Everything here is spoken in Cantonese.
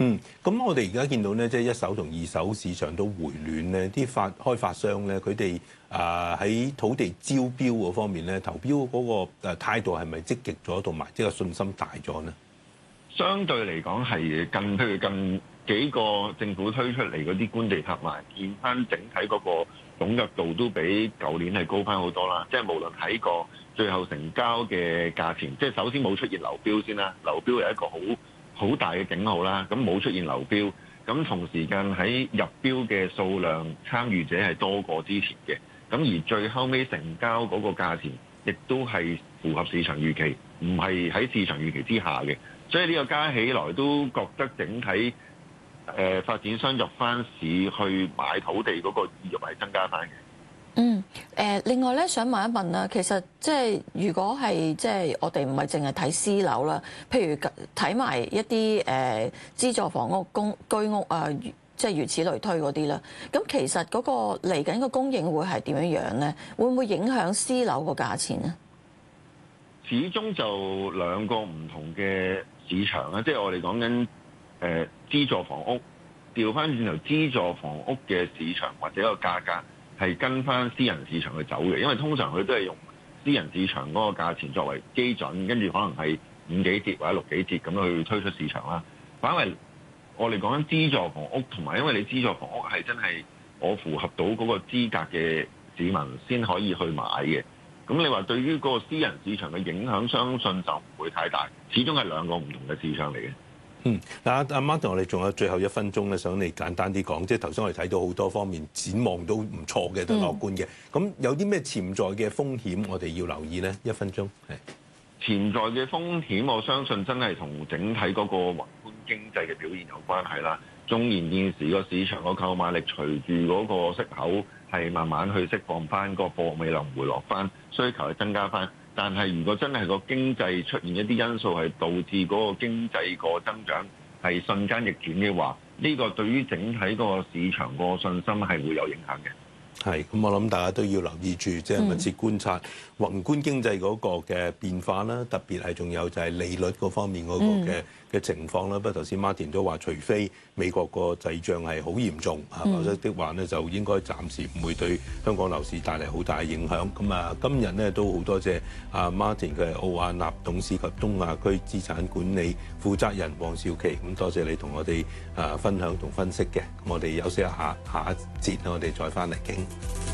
咁我哋而家見到咧，即係一手同二手市場都回暖咧，啲開發商咧，佢哋喺土地招標嗰方面咧，投標嗰個態度係咪積極咗，同埋即係信心大咗呢？ 相對嚟講係譬如近幾個政府推出嚟嗰啲官地拍賣，見翻整體嗰個踴躍度都比舊年係高翻好多啦。即係無論喺個最後成交嘅價錢，即係首先冇出現流標先啦，流標係一個好大嘅警號啦。咁冇出現流標，咁同時間喺入標嘅數量參與者係多過之前嘅。咁而最後尾成交嗰個價錢，亦都係符合市場預期，唔係喺市場預期之下嘅。所以呢個加起來都覺得整體發展商入翻市去買土地嗰個意欲係增加翻嘅。 另外咧，想問一問啦，其實即係如果係即係我哋唔係淨係睇私樓啦，譬如睇埋一啲資助房屋、居屋啊，即係如此類推嗰啲啦。咁其實嗰個嚟緊個供應會係點樣樣咧？會唔會影響私樓個價錢呢？ 始終就兩個唔同嘅市場啦，即係我哋講緊資助房屋，調翻轉頭資助房屋嘅市場或者個價格係跟翻私人市場去走嘅，因為通常佢都係用私人市場嗰個價錢作為基準，跟住可能係5幾折或者6幾折咁樣去推出市場啦。反為我哋講緊資助房屋，同埋因為你資助房屋係真係我符合到嗰個資格嘅市民先可以去買嘅。咁你話對於嗰個私人市場嘅影響，相信就唔會太大。始終係兩個唔同嘅市場嚟嘅。 嗱，阿 Martin，我哋仲有最後1分鐘咧，想你簡單啲講。即係頭先我哋睇到好多方面展望都唔錯嘅，都樂觀嘅。咁有啲咩潛在嘅風險，我哋要留意咧？1分鐘係潛在嘅風險，我相信真係同整體嗰個宏觀經濟嘅表現有關係啦。縱然現時個市場個購買力隨住嗰個息口係慢慢去釋放翻，個貨尾量回落翻，需求係增加翻。但係如果真係個經濟出現一啲因素係導致嗰個經濟個增長係瞬間逆轉嘅話，呢個對於整體嗰個市場個信心係會有影響嘅。 係，咁我諗大家都要留意住，即係密切觀察宏觀經濟嗰個嘅變化啦，特別係仲有就係利率嗰方面嗰個嘅情況啦。不過頭先 Martin 都話，除非美國個滯脹係好嚴重啊，否則的話咧就應該暫時唔會對香港樓市帶嚟好大嘅影響。咁啊，今日咧都好多謝阿 Martin，佢係奧亞納董事及東亞區資產管理負責人黃兆琪。咁多謝你同我哋分享同分析嘅。咁我哋休息一下，下一節我哋再翻嚟傾。